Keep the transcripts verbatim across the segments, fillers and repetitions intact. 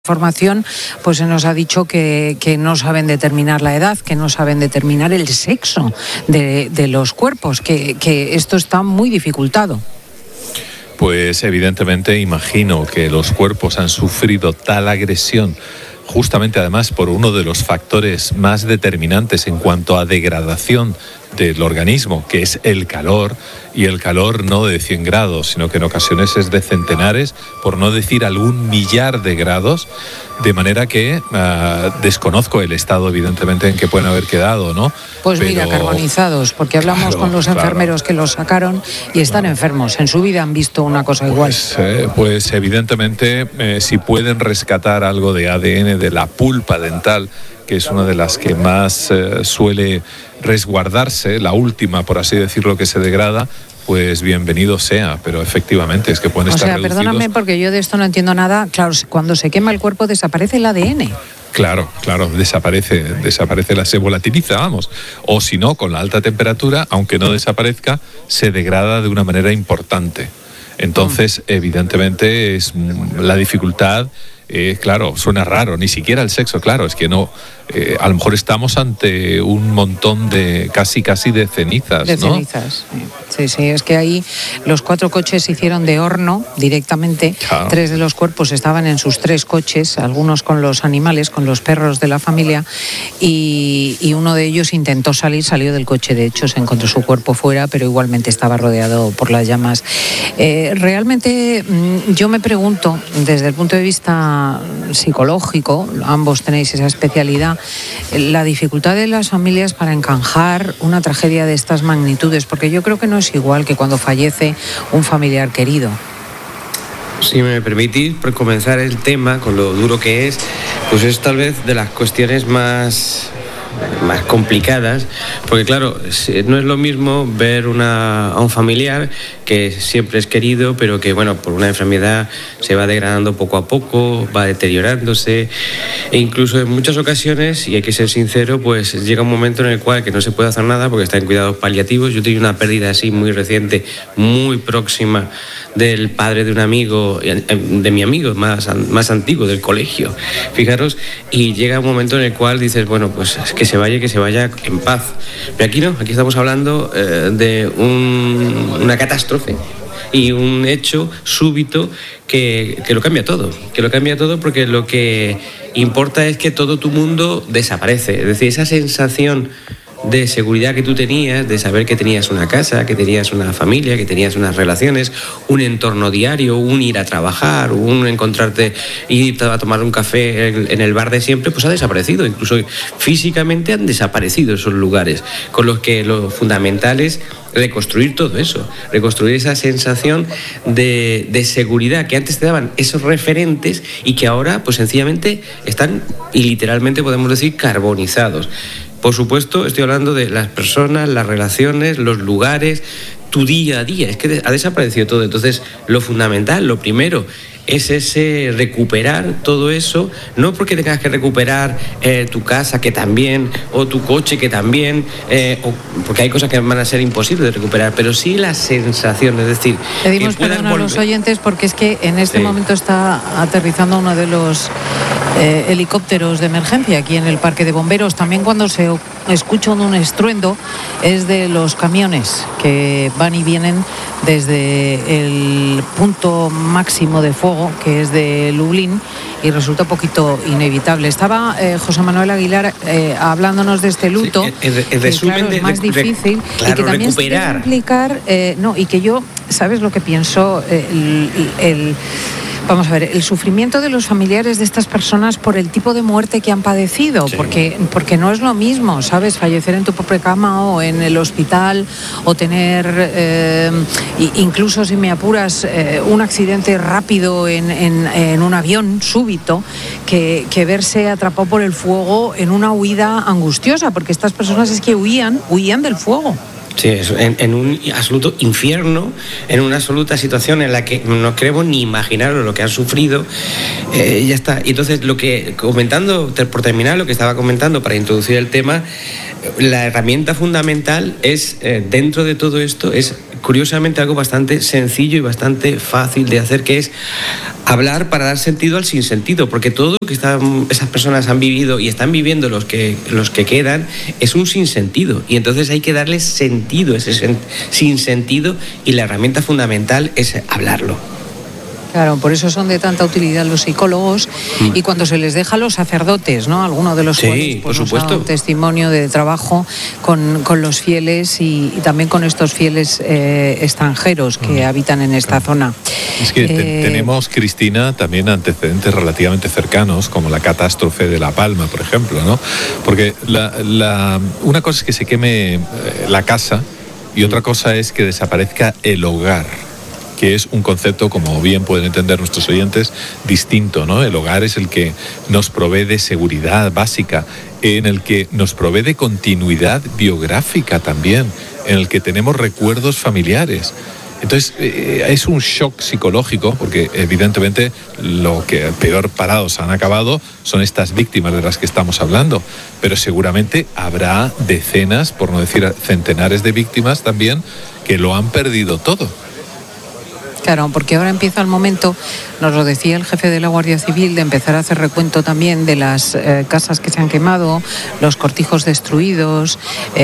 Información, pues se nos ha dicho que, que no saben determinar la edad, que no saben determinar el sexo de, de los cuerpos, que, que esto está muy dificultado. Pues evidentemente imagino que los cuerpos han sufrido tal agresión, justamente además por uno de los factores más determinantes en cuanto a degradación del organismo, que es el calor, y el calor no de cien grados, sino que en ocasiones es de centenares, por no decir algún millar de grados, de manera que uh, desconozco el estado, evidentemente, en que pueden haber quedado, ¿no? Pues Pero, mira, carbonizados, porque hablamos claro, con los enfermeros claro. que los sacaron y están claro. enfermos. En su vida han visto una cosa igual. Pues, eh, pues evidentemente, eh, si pueden rescatar algo de A D N de la pulpa dental, que es una de las que más eh, suele resguardarse, la última, por así decirlo, que se degrada, pues bienvenido sea, pero efectivamente es que pueden o estar sea, reducidos. Perdóname porque yo de esto no entiendo nada. Claro, cuando se quema el cuerpo desaparece el A D N. Claro, claro, desaparece, desaparece, la se volatiliza, vamos. O si no, con la alta temperatura, aunque no desaparezca, se degrada de una manera importante. Entonces, evidentemente, es la dificultad. Eh, claro, suena raro, ni siquiera el sexo, claro, es que no, eh, a lo mejor estamos ante un montón de, casi casi de cenizas, de ¿no? cenizas, sí, sí, es que ahí los cuatro coches se hicieron de horno directamente, claro. Tres de los cuerpos estaban en sus tres coches, algunos con los animales, con los perros de la familia, y, y uno de ellos intentó salir, salió del coche, de hecho se encontró su cuerpo fuera, pero igualmente estaba rodeado por las llamas. Eh, realmente yo me pregunto, desde el punto de vista psicológico, ambos tenéis esa especialidad, la dificultad de las familias para encajar una tragedia de estas magnitudes, porque yo creo que no es igual que cuando fallece un familiar querido. Si me permitís, por comenzar el tema con lo duro que es, pues es tal vez de las cuestiones más más complicadas, porque claro, no es lo mismo ver una, a un familiar que siempre es querido, pero que bueno, por una enfermedad se va degradando poco a poco, va deteriorándose, e incluso en muchas ocasiones, y hay que ser sincero, pues llega un momento en el cual que no se puede hacer nada porque está en cuidados paliativos. Yo tuve una pérdida así muy reciente, muy próxima, del padre de un amigo, de mi amigo más, más antiguo, del colegio, fijaros, y llega un momento en el cual dices, bueno, pues que se vaya, que se vaya en paz. Pero aquí no, aquí estamos hablando eh, de un, una catástrofe y un hecho súbito que, que lo cambia todo, que lo cambia todo porque lo que importa es que todo tu mundo desaparece, es decir, esa sensación de seguridad que tú tenías, de saber que tenías una casa, que tenías una familia, que tenías unas relaciones, un entorno diario, un ir a trabajar, un encontrarte, ir a tomar un café en el bar de siempre, pues ha desaparecido. Incluso físicamente han desaparecido esos lugares, con los que lo fundamental es reconstruir todo eso, reconstruir esa sensación de, de seguridad que antes te daban esos referentes y que ahora pues sencillamente están, y literalmente podemos decir, carbonizados. Por supuesto, estoy hablando de las personas, las relaciones, los lugares, tu día a día. Es que ha desaparecido todo. Entonces, lo fundamental, lo primero, es ese recuperar todo eso, no porque tengas que recuperar eh, tu casa, que también, o tu coche, que también, eh, o, porque hay cosas que van a ser imposibles de recuperar, pero sí la sensación, es decir... Pedimos perdón a los oyentes porque es que en este sí. momento está aterrizando uno de los eh, helicópteros de emergencia aquí en el Parque de Bomberos. También cuando se escucha un estruendo es de los camiones que van y vienen desde el punto máximo de fuego, que es de Lublin, y resulta un poquito inevitable. Estaba eh, José Manuel Aguilar eh, hablándonos de este luto, sí, el, el resumen que claro, es más de, difícil, claro, y que también se debe implicar, eh, no, y que yo, ¿sabes lo que pienso? Eh, el, el Vamos a ver, el sufrimiento de los familiares de estas personas por el tipo de muerte que han padecido, sí. porque, porque no es lo mismo, ¿sabes? Fallecer en tu propia cama o en el hospital, o tener, eh, incluso si me apuras, eh, un accidente rápido en, en, en un avión súbito, que, que verse atrapado por el fuego en una huida angustiosa, porque estas personas es que huían, huían del fuego. Sí, eso, en, en un absoluto infierno, en una absoluta situación en la que no queremos ni imaginar lo que han sufrido. Eh, ya está. Y entonces, lo que, comentando, por terminar, lo que estaba comentando para introducir el tema, la herramienta fundamental es, eh, dentro de todo esto, es curiosamente algo bastante sencillo y bastante fácil de hacer, que es hablar para dar sentido al sinsentido, porque todo lo que están, esas personas han vivido y están viviendo los que, los que quedan es un sinsentido, y entonces hay que darle sentido a ese sen, sinsentido, y la herramienta fundamental es hablarlo. Claro, por eso son de tanta utilidad los psicólogos mm. y cuando se les deja a los sacerdotes, ¿no? Algunos de los sí, cuales pues, por nos supuesto. da un testimonio de trabajo con, con los fieles y, y también con estos fieles eh, extranjeros que mm. habitan en esta claro. zona. Es que eh... te, tenemos, Cristina, también antecedentes relativamente cercanos, como la catástrofe de La Palma, por ejemplo, ¿no? Porque la, la, una cosa es que se queme la casa y otra cosa es que desaparezca el hogar, que es un concepto, como bien pueden entender nuestros oyentes, distinto, ¿no? El hogar es el que nos provee de seguridad básica, en el que nos provee de continuidad biográfica también, en el que tenemos recuerdos familiares. Entonces, eh, es un shock psicológico, porque evidentemente lo que peor parados han acabado son estas víctimas de las que estamos hablando, pero seguramente habrá decenas, por no decir centenares de víctimas también, que lo han perdido todo. Claro, porque ahora empieza el momento, nos lo decía el jefe de la Guardia Civil, de empezar a hacer recuento también de las eh, casas que se han quemado, los cortijos destruidos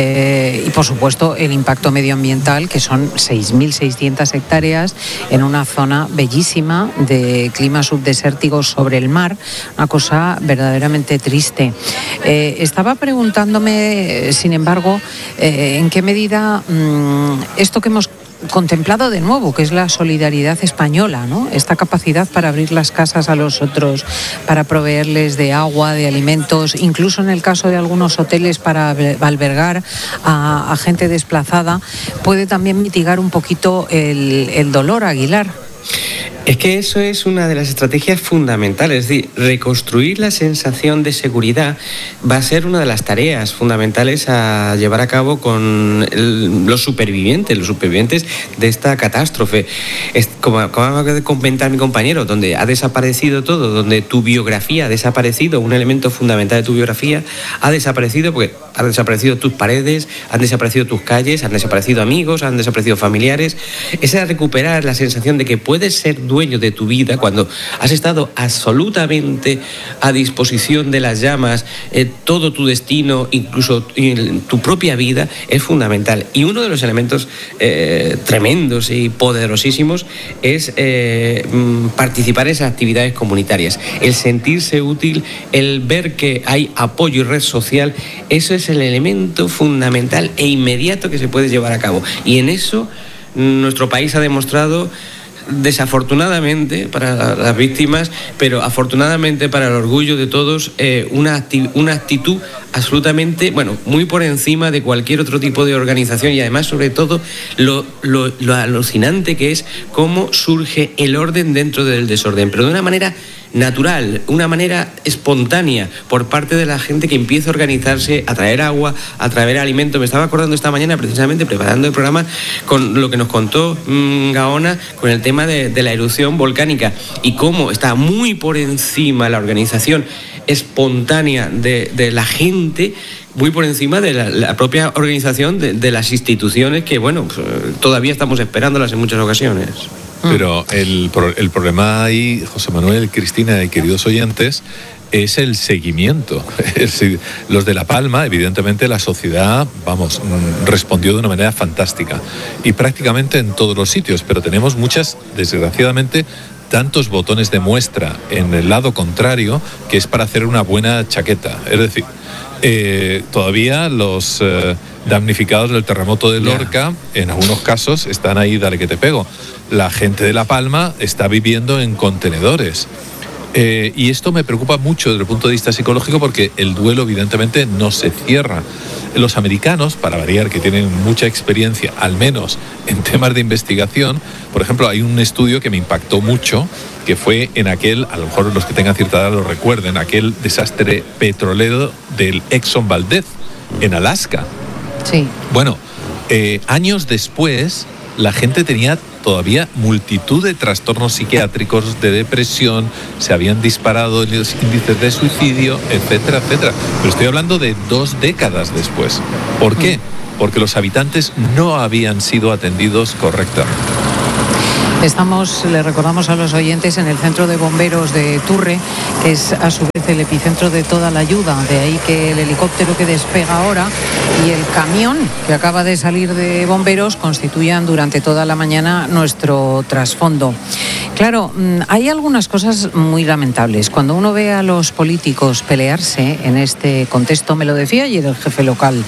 eh, y, por supuesto, el impacto medioambiental, que son seis mil seiscientas hectáreas en una zona bellísima de clima subdesértico sobre el mar, una cosa verdaderamente triste. Eh, estaba preguntándome, sin embargo, eh, en qué medida mmm, esto que hemos contemplado de nuevo, que es la solidaridad española, ¿no? Esta capacidad para abrir las casas a los otros, para proveerles de agua, de alimentos, incluso en el caso de algunos hoteles para albergar a, a gente desplazada, puede también mitigar un poquito el, el dolor, Aguilar. Es que eso es una de las estrategias fundamentales, es decir, reconstruir la sensación de seguridad va a ser una de las tareas fundamentales a llevar a cabo con el, los supervivientes, los supervivientes de esta catástrofe. Es, como acaba de comentar mi compañero, donde ha desaparecido todo, donde tu biografía ha desaparecido, un elemento fundamental de tu biografía ha desaparecido, porque han desaparecido tus paredes, han desaparecido tus calles, han desaparecido amigos, han desaparecido familiares. Esa es recuperar la sensación de que puedes ser dueño de tu vida cuando has estado absolutamente a disposición de las llamas, eh, todo tu destino, incluso tu propia vida, es fundamental. Y uno de los elementos eh, tremendos y poderosísimos es eh, participar en esas actividades comunitarias, el sentirse útil, el ver que hay apoyo y red social. Eso es el elemento fundamental e inmediato que se puede llevar a cabo, y en eso nuestro país ha demostrado, desafortunadamente para las víctimas, pero afortunadamente para el orgullo de todos, eh, una, acti- una actitud absolutamente, bueno, muy por encima de cualquier otro tipo de organización, y además, sobre todo, lo, lo, lo alucinante que es cómo surge el orden dentro del desorden, pero de una manera natural, una manera espontánea por parte de la gente que empieza a organizarse, a traer agua, a traer alimento. Me estaba acordando esta mañana, precisamente preparando el programa, con lo que nos contó mmm, Gaona con el tema de, de la erupción volcánica y cómo está muy por encima la organización espontánea de, de la gente, muy por encima de la, la propia organización de, de las instituciones que, bueno, pues, todavía estamos esperándolas en muchas ocasiones. Pero el, el problema ahí, José Manuel, Cristina y queridos oyentes, es el seguimiento. Es decir, los de La Palma, evidentemente la sociedad, vamos, respondió de una manera fantástica. Y prácticamente en todos los sitios, pero tenemos muchas, desgraciadamente, tantos botones de muestra en el lado contrario, que es para hacer una buena chaqueta. Es decir, eh, todavía los eh, damnificados del terremoto de Lorca, yeah. en algunos casos, están ahí, dale que te pego. La gente de La Palma está viviendo en contenedores. Eh, y esto me preocupa mucho desde el punto de vista psicológico, porque el duelo evidentemente no se cierra. Los americanos, para variar, que tienen mucha experiencia, al menos en temas de investigación, por ejemplo, hay un estudio que me impactó mucho, que fue en aquel, a lo mejor los que tengan cierta edad lo recuerden, aquel desastre petrolero del Exxon Valdez, en Alaska. Sí. Bueno, eh, años después la gente tenía todavía multitud de trastornos psiquiátricos, de depresión, se habían disparado los índices de suicidio, etcétera, etcétera. Pero estoy hablando de dos décadas después. ¿Por qué? Porque los habitantes no habían sido atendidos correctamente. Estamos, le recordamos a los oyentes, en el centro de bomberos de Turre, que es a su vez el epicentro de toda la ayuda. De ahí que el helicóptero que despega ahora y el camión que acaba de salir de bomberos constituyan durante toda la mañana nuestro trasfondo. Claro, hay algunas cosas muy lamentables. Cuando uno ve a los políticos pelearse en este contexto, me lo decía ayer el jefe local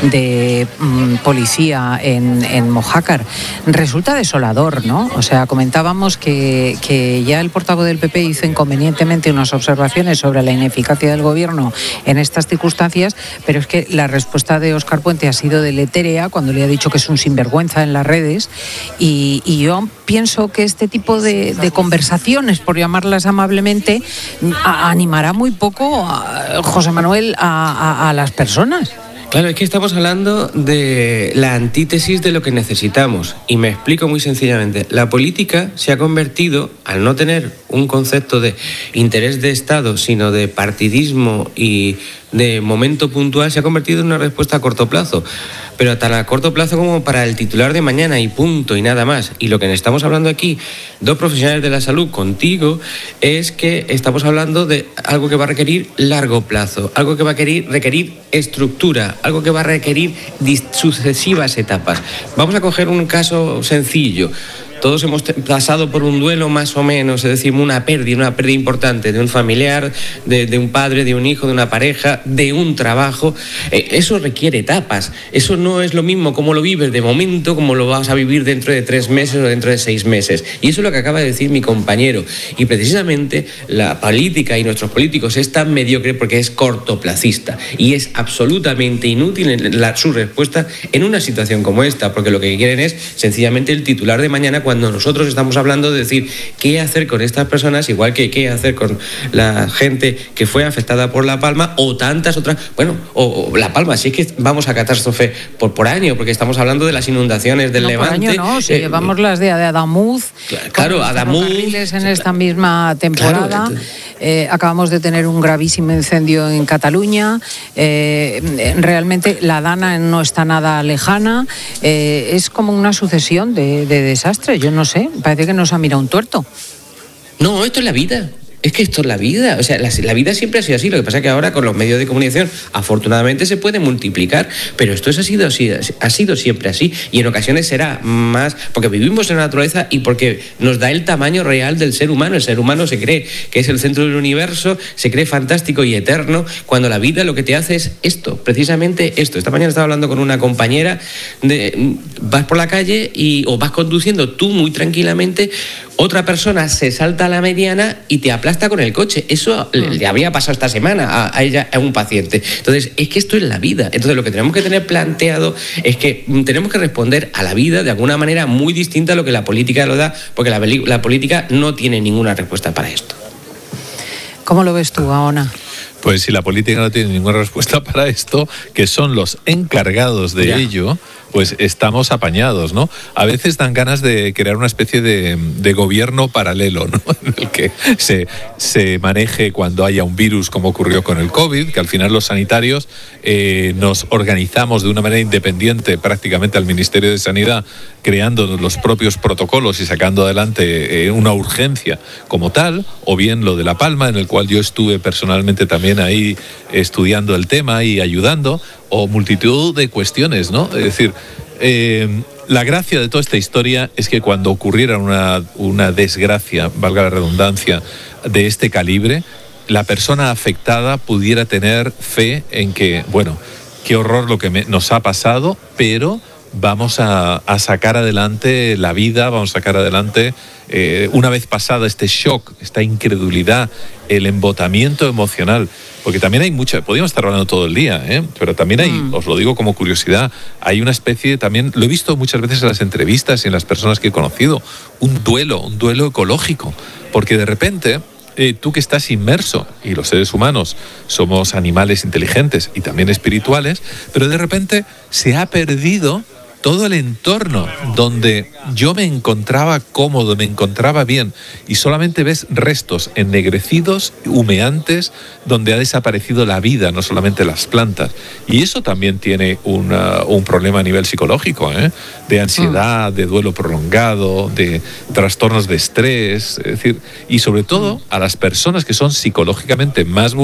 de um, policía en, en Mojácar, resulta desolador, ¿no? O sea, comentábamos que, que ya el portavoz del P P hizo inconvenientemente unas observaciones sobre la ineficacia del gobierno en estas circunstancias, pero es que la respuesta de Óscar Puente ha sido deletérea cuando le ha dicho que es un sinvergüenza en las redes, y, y yo pienso que este tipo de, de conversaciones, por llamarlas amablemente, a, animará muy poco, a, José Manuel, a, a, a las personas. Claro, es que estamos hablando de la antítesis de lo que necesitamos. Y me explico muy sencillamente. La política se ha convertido, al no tener un concepto de interés de Estado, sino de partidismo y de momento puntual, se ha convertido en una respuesta a corto plazo. Pero tan a corto plazo como para el titular de mañana y punto, y nada más. Y lo que estamos hablando aquí, dos profesionales de la salud contigo, es que estamos hablando de algo que va a requerir largo plazo, algo que va a requerir, requerir estructura, algo que va a requerir sucesivas etapas. Vamos a coger un caso sencillo. Todos hemos pasado por un duelo más o menos, es decir, una pérdida, una pérdida importante de un familiar, de, de un padre, de un hijo, de una pareja, de un trabajo. Eh, eso requiere etapas. Eso no es lo mismo como lo vives de momento, como lo vas a vivir dentro de tres meses o dentro de seis meses. Y eso es lo que acaba de decir mi compañero. Y precisamente la política y nuestros políticos es tan mediocre porque es cortoplacista. Y es absolutamente inútil la, su respuesta en una situación como esta, porque lo que quieren es sencillamente el titular de mañana, cuando nosotros estamos hablando de decir qué hacer con estas personas, igual que qué hacer con la gente que fue afectada por La Palma o tantas otras, bueno, o, o La Palma, si es que vamos a catástrofe por, por año, porque estamos hablando de las inundaciones del no, Levante. Por año no, si eh, llevamos las de Adamuz, claro, Adamuz en esta misma temporada. Claro, entonces... eh, acabamos de tener un gravísimo incendio en Cataluña, eh, realmente la Dana no está nada lejana, eh, es como una sucesión de, de desastres. Yo no sé, parece que nos ha mirado un tuerto. No, esto es la vida. Es que esto es la vida, o sea, la, la vida siempre ha sido así. Lo que pasa es que ahora con los medios de comunicación afortunadamente se puede multiplicar, pero esto ha sido así, ha sido siempre así, y en ocasiones será más porque vivimos en la naturaleza y porque nos da el tamaño real del ser humano. El ser humano se cree que es el centro del universo, se cree fantástico y eterno, cuando la vida lo que te hace es esto, precisamente esto. Esta mañana estaba hablando con una compañera de, vas por la calle y o vas conduciendo tú muy tranquilamente, otra persona se salta a la mediana y te aplasta con el coche. Eso le, le habría pasado esta semana a, a ella, a un paciente. Entonces, es que esto es la vida. Entonces, lo que tenemos que tener planteado es que tenemos que responder a la vida de alguna manera muy distinta a lo que la política lo da, porque la, la política no tiene ninguna respuesta para esto. ¿Cómo lo ves tú, Gaona? Pues si la política no tiene ninguna respuesta para esto, que son los encargados de ya. ello, pues estamos apañados, ¿no? A veces dan ganas de crear una especie de, de gobierno paralelo, ¿no? En el que se, se maneje cuando haya un virus, como ocurrió con el COVID, que al final los sanitarios eh, nos organizamos de una manera independiente prácticamente al Ministerio de Sanidad, creando los propios protocolos y sacando adelante eh, una urgencia como tal, o bien lo de La Palma, en el cual yo estuve personalmente también ahí estudiando el tema y ayudando, o multitud de cuestiones, ¿no? Es decir, eh, la gracia de toda esta historia es que cuando ocurriera una, una desgracia, valga la redundancia, de este calibre, la persona afectada pudiera tener fe en que, bueno, qué horror lo que me, nos ha pasado, pero vamos a, a sacar adelante la vida, vamos a sacar adelante, eh, una vez pasada este shock, esta incredulidad, el embotamiento emocional, porque también hay mucha, podríamos estar hablando todo el día, ¿eh? Pero también hay, mm. os lo digo como curiosidad, hay una especie, también lo he visto muchas veces en las entrevistas y en las personas que he conocido, un duelo, un duelo ecológico, porque de repente... Eh, tú que estás inmerso, y los seres humanos somos animales inteligentes y también espirituales, pero de repente se ha perdido todo el entorno donde yo me encontraba cómodo, me encontraba bien, y solamente ves restos ennegrecidos, humeantes, donde ha desaparecido la vida, no solamente las plantas. Y eso también tiene una, un problema a nivel psicológico, ¿eh? De ansiedad, de duelo prolongado, de trastornos de estrés, es decir, y sobre todo a las personas que son psicológicamente más